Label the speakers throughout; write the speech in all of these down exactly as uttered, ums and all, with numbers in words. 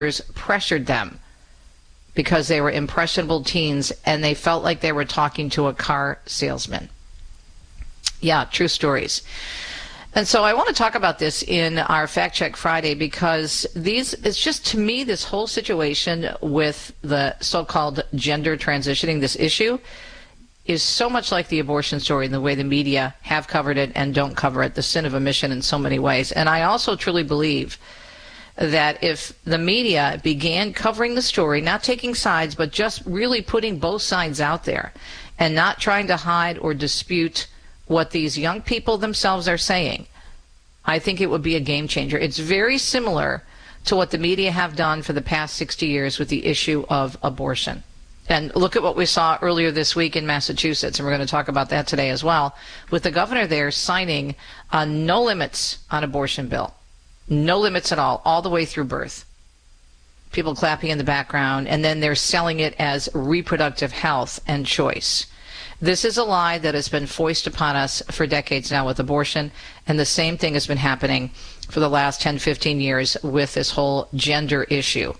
Speaker 1: pressured them because they were impressionable teens and they felt like they were talking to a car salesman. Yeah, true stories. And so I want to talk about this in our Fact Check Friday because these, it's just, to me, this whole situation with the so-called gender transitioning, this issue, is so much like the abortion story in the way the media have covered it and don't cover it, the sin of omission in so many ways. And I also truly believe that if the media began covering the story, not taking sides, but just really putting both sides out there and not trying to hide or dispute what these young people themselves are saying, I think it would be a game changer. It's very similar to what the media have done for the past sixty years with the issue of abortion. And look at what we saw earlier this week in Massachusetts, and we're going to talk about that today as well, with the governor there signing a no limits on abortion bill. No limits at all, all the way through birth. People clapping in the background, and then they're selling it as reproductive health and choice. This is a lie that has been foisted upon us for decades now with abortion, and the same thing has been happening for the last ten, fifteen years with this whole gender issue.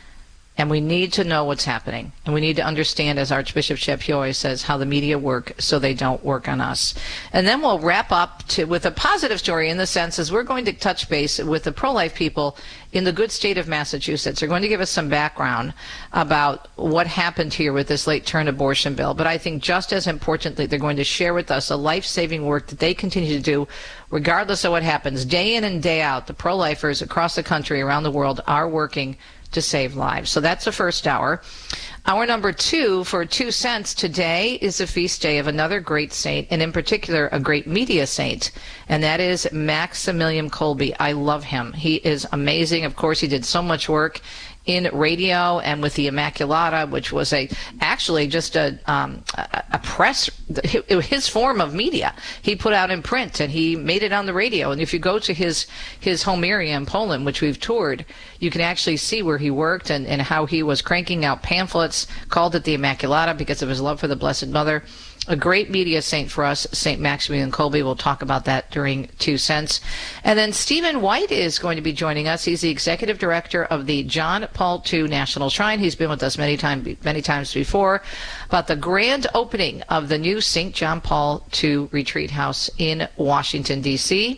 Speaker 1: And we need to know what's happening. And we need to understand, as Archbishop Chaput always says, how the media work so they don't work on us. And then we'll wrap up to, with a positive story in the sense as we're going to touch base with the pro-life people in the good state of Massachusetts. They're going to give us some background about what happened here with this late-term abortion bill. But I think just as importantly, they're going to share with us the life-saving work that they continue to do regardless of what happens. Day in and day out, the pro-lifers across the country, around the world, are working to save lives. So that's the first hour. Hour number two, for two cents, today is a feast day of another great saint, and in particular a great media saint, and that is Maximilian Kolbe. I love him. He is amazing. Of course, he did so much work in radio and with the Immaculata, which was a actually just a um, a, a press, his form of media. He put out in print and he made it on the radio. And if you go to his his home area in Poland, which we've toured, you can actually see where he worked and, and how he was cranking out pamphlets, called it the Immaculata because of his love for the Blessed Mother. A great media saint for us, Saint Maximilian Kolbe. We'll talk about that during Two Cents. And then Stephen White is going to be joining us. He's the executive director of the John Paul the Second National Shrine. He's been with us many, time, many times before about the grand opening of the new Saint John Paul the Second Retreat House in Washington, D C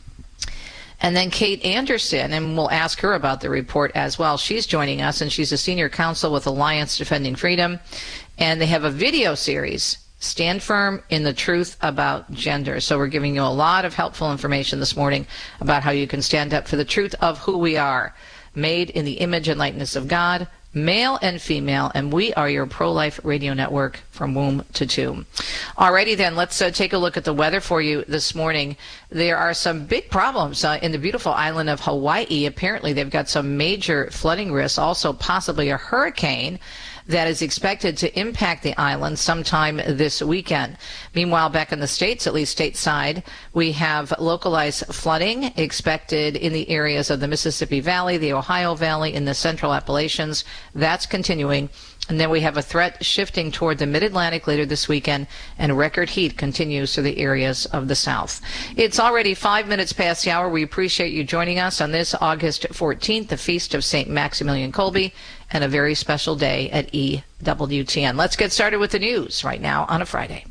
Speaker 1: And then Kate Anderson, and we'll ask her about the report as well. She's joining us, and she's a senior counsel with Alliance Defending Freedom. And they have a video series, Stand Firm in the Truth About Gender. So we're giving you a lot of helpful information this morning about how you can stand up for the truth of who we are, made in the image and likeness of God, male and female, and we are your pro-life radio network from womb to tomb. Alrighty then, let's uh, take a look at the weather for you this morning. There are some big problems uh, in the beautiful island of Hawaii. Apparently they've got some major flooding risks, also possibly a hurricane that is expected to impact the island sometime this weekend. Meanwhile, back in the States, at least stateside, we have localized flooding expected in the areas of the Mississippi Valley, the Ohio Valley, in the Central Appalachians. That's continuing. And then we have a threat shifting toward the mid-Atlantic later this weekend, and record heat continues to the areas of the South. It's already five minutes past the hour. We appreciate you joining us on this August fourteenth, the Feast of Saint Maximilian Kolbe, and a very special day at E W T N. Let's get started with the news right now on a Friday.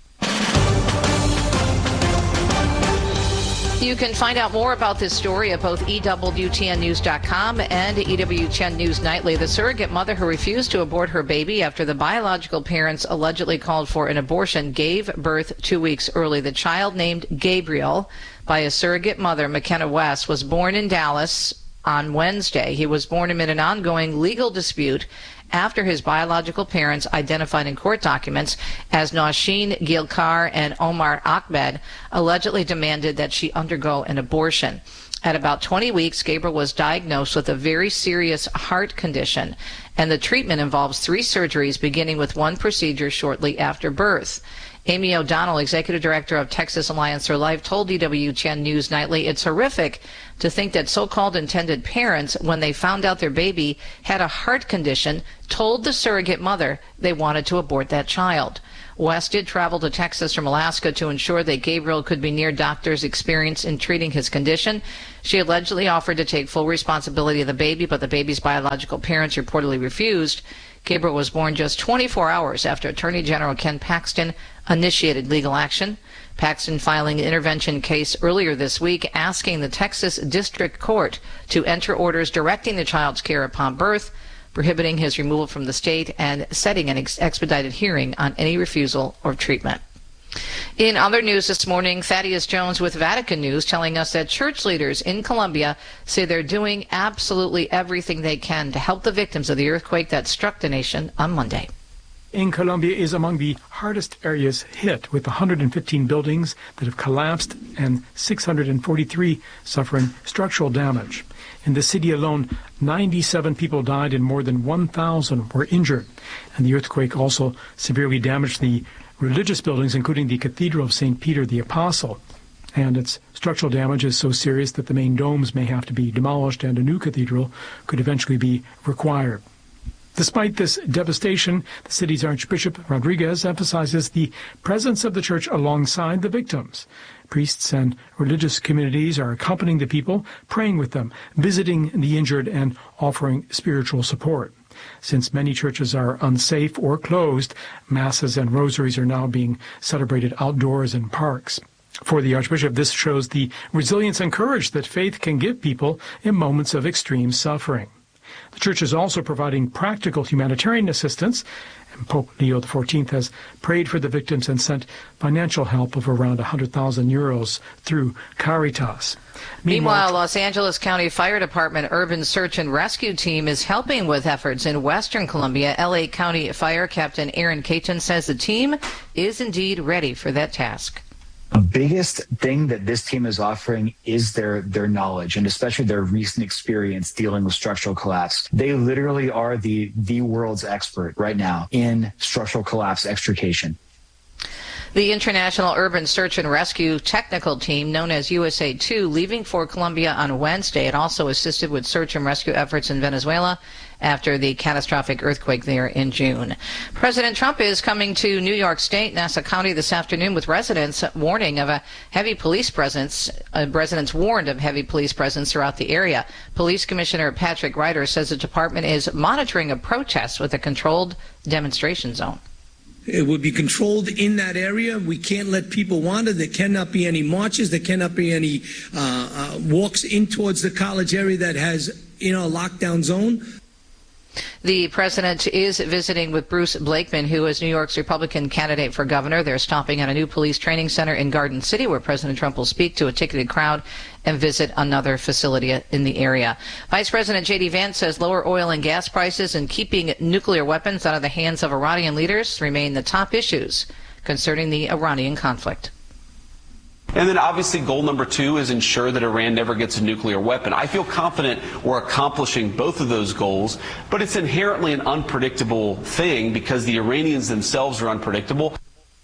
Speaker 1: You can find out more about this story at both E W T N news dot com and E W T N News Nightly. The surrogate mother who refused to abort her baby after the biological parents allegedly called for an abortion gave birth two weeks early. The child, named Gabriel by a surrogate mother, McKenna West, was born in Dallas on Wednesday. He was born amid an ongoing legal dispute after his biological parents, identified in court documents as Nausheen Gilkar and Omar Ahmed, allegedly demanded that she undergo an abortion. At about twenty weeks, Gabriel was diagnosed with a very serious heart condition, and the treatment involves three surgeries, beginning with one procedure shortly after birth. Amy O'Donnell, executive director of Texas Alliance for Life, told E W T N News Nightly, "It's horrific to think that so-called intended parents, when they found out their baby had a heart condition, told the surrogate mother they wanted to abort that child. West did travel to Texas from Alaska to ensure that Gabriel could be near doctors' experience in treating his condition. She allegedly offered to take full responsibility of the baby, but the baby's biological parents reportedly refused. Gabriel was born just twenty-four hours after Attorney General Ken Paxton initiated legal action. Paxton filing an intervention case earlier this week asking the Texas District Court to enter orders directing the child's care upon birth, prohibiting his removal from the state, and setting an ex- expedited hearing on any refusal or treatment. In other news this morning, Thaddeus Jones with Vatican News telling us that church leaders in Colombia say they're doing absolutely everything they can to help the victims of the earthquake that struck the nation on Monday.
Speaker 2: In Colombia is among the hardest areas hit, with one hundred fifteen buildings that have collapsed and six hundred forty-three suffering structural damage. In the city alone, ninety-seven people died and more than one thousand were injured. And the earthquake also severely damaged the religious buildings, including the Cathedral of Saint Peter the Apostle. And its structural damage is so serious that the main domes may have to be demolished and a new cathedral could eventually be required. Despite this devastation, the city's Archbishop Rodriguez emphasizes the presence of the church alongside the victims. Priests and religious communities are accompanying the people, praying with them, visiting the injured, and offering spiritual support. Since many churches are unsafe or closed, masses and rosaries are now being celebrated outdoors in parks. For the Archbishop, this shows the resilience and courage that faith can give people in moments of extreme suffering. The Church is also providing practical humanitarian assistance, and Pope Leo the fourteenth has prayed for the victims and sent financial help of around one hundred thousand euros through Caritas.
Speaker 1: Meanwhile, Meanwhile, Los Angeles County Fire Department Urban Search and Rescue Team is helping with efforts in western Colombia. L A County Fire Captain Aaron Caton says the team is indeed ready for that task.
Speaker 3: The biggest thing that this team is offering is their their knowledge, and especially their recent experience dealing with structural collapse. They literally are the the world's expert right now in structural collapse extrication.
Speaker 1: The International Urban Search and Rescue Technical Team, known as U S A two, leaving for Colombia on Wednesday. It also assisted with search and rescue efforts in Venezuela after the catastrophic earthquake there in June. President Trump is coming to New York State, Nassau County this afternoon, with residents warning of a heavy police presence. Uh, residents warned of heavy police presence throughout the area. Police Commissioner Patrick Ryder says the department is monitoring a protest with a controlled demonstration zone.
Speaker 4: It would be controlled in that area. We can't let people wander. There cannot be any marches. There cannot be any uh, uh, walks in towards the college area that has, you know, a lockdown zone.
Speaker 1: The president is visiting with Bruce Blakeman, who is New York's Republican candidate for governor. They're stopping at a new police training center in Garden City, where President Trump will speak to a ticketed crowd and visit another facility in the area. Vice President J D Vance says lower oil and gas prices and keeping nuclear weapons out of the hands of Iranian leaders remain the top issues concerning the Iranian conflict.
Speaker 5: And then obviously goal number two is ensure that Iran never gets a nuclear weapon. I feel confident we're accomplishing both of those goals, but it's inherently an unpredictable thing because the Iranians themselves are unpredictable.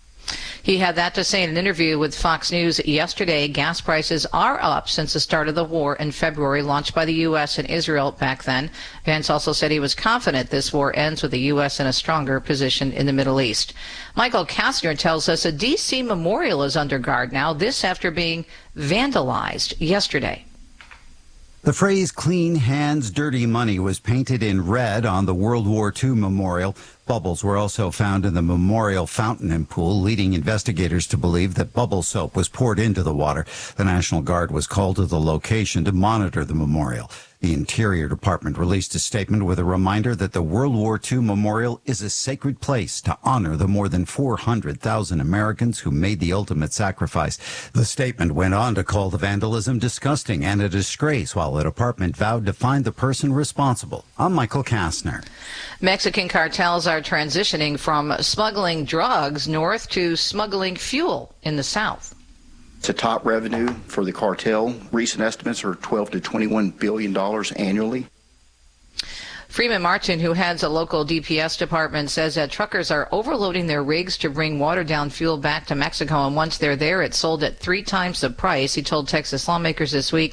Speaker 1: He had that to say in an interview with Fox News yesterday. Gas prices are up since the start of the war in February, launched by the U S and Israel back then. Vance also said he was confident this war ends with the U S in a stronger position in the Middle East. Michael Kastner tells us a D C memorial is under guard now, this after being vandalized yesterday.
Speaker 6: The phrase "clean hands, dirty money" was painted in red on the World War Two memorial. Bubbles were also found in the memorial fountain and pool, leading investigators to believe that bubble soap was poured into the water. The National Guard was called to the location to monitor the memorial. The Interior Department released a statement with a reminder that the World War Two Memorial is a sacred place to honor the more than four hundred thousand Americans who made the ultimate sacrifice. The statement went on to call the vandalism disgusting and a disgrace, while the department vowed to find the person responsible. I'm Michael Kastner.
Speaker 1: Mexican cartels are transitioning from smuggling drugs north to smuggling fuel in the south.
Speaker 7: It's a top revenue for the cartel. Recent estimates are twelve to twenty-one billion dollars annually.
Speaker 1: Freeman Martin, who heads a local D P S department, says that truckers are overloading their rigs to bring watered-down fuel back to Mexico, and once they're there, it's sold at three times the price. He told Texas lawmakers this week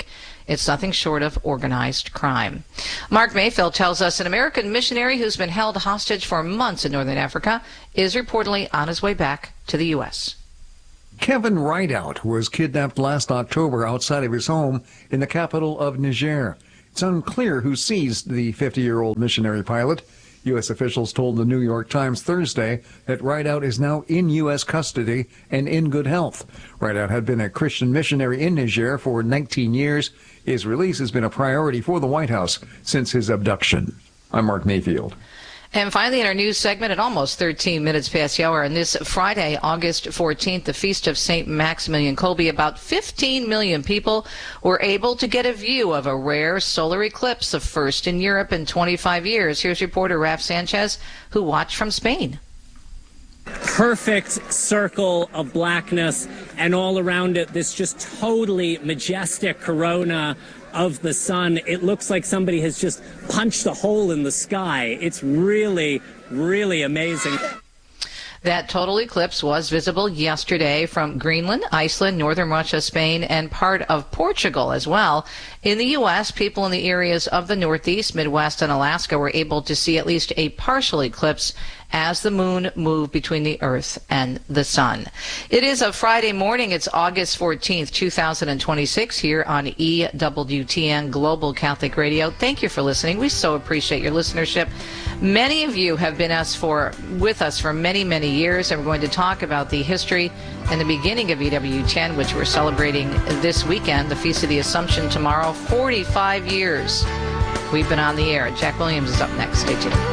Speaker 1: It's nothing short of organized crime. Mark Mayfield tells us an American missionary who's been held hostage for months in northern Africa is reportedly on his way back to the U S
Speaker 8: Kevin Rideout was kidnapped last October outside of his home in the capital of Niger. It's unclear who seized the fifty-year-old missionary pilot. U S officials told the New York Times Thursday that Rideout is now in U S custody and in good health. Rideout had been a Christian missionary in Niger for nineteen years. His release has been a priority for the White House since his abduction. I'm Mark Mayfield.
Speaker 1: And finally, in our news segment, at almost thirteen minutes past the hour, on this Friday, August fourteenth, the feast of Saint Maximilian Kolbe, about fifteen million people were able to get a view of a rare solar eclipse, the first in Europe in twenty-five years. Here's reporter Raf Sanchez, who watched from Spain.
Speaker 9: Perfect circle of blackness, and all around it, this just totally majestic corona of the sun. It looks like somebody has just punched a hole in the sky. It's really, really amazing.
Speaker 1: That total eclipse was visible yesterday from Greenland, Iceland, northern Russia, Spain, and part of Portugal as well. In the U S, people in the areas of the Northeast, Midwest, and Alaska were able to see at least a partial eclipse as the moon moved between the Earth and the sun. It is a Friday morning. It's August fourteenth, two thousand twenty-six, here on E W T N Global Catholic Radio. Thank you for listening. We so appreciate your listenership. Many of you have been us for with us for many, many years, and we're going to talk about the history and the beginning of E W T N, which we're celebrating this weekend, the Feast of the Assumption tomorrow. forty-five years we've been on the air. Jack Williams is up next. Stay tuned.